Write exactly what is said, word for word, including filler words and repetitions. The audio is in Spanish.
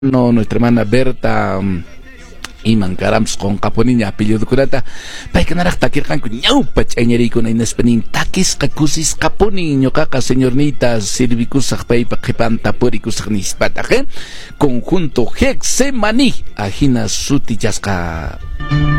No, nuestra hermana Berta um, iman karams con caponiña apellido kurata paykanaraq takirqanku ñawpa ch'añariykuna hinaspanin takis kakusis kapuniño kaka señornita sirvikusaq paypa qhipanta purikusaq nispata conjunto Hexemaní ajina sutichasqa.